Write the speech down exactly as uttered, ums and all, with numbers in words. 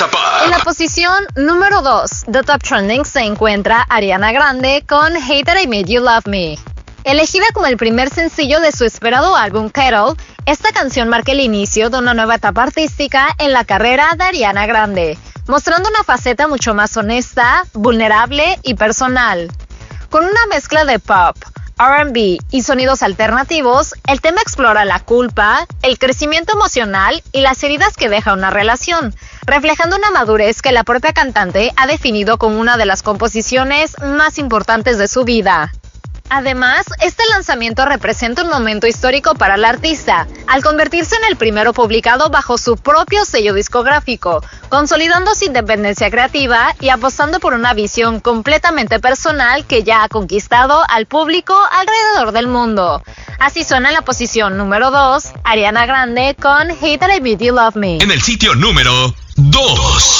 WhatsApp. En la posición número dos de Top Trending se encuentra Ariana Grande con Hate That I Made You Love Me. Elegida como el primer sencillo de su esperado álbum Kettle, esta canción marca el inicio de una nueva etapa artística en la carrera de Ariana Grande, mostrando una faceta mucho más honesta, vulnerable y personal. Con una mezcla de pop, R and B y sonidos alternativos, el tema explora la culpa, el crecimiento emocional y las heridas que deja una relación, reflejando una madurez que la propia cantante ha definido como una de las composiciones más importantes de su vida. Además, este lanzamiento representa un momento histórico para la artista, al convertirse en el primero publicado bajo su propio sello discográfico, consolidando su independencia creativa y apostando por una visión completamente personal que ya ha conquistado al público alrededor del mundo. Así suena en la posición número dos, Ariana Grande con Hate That I Made You Love Me. En el sitio número dos.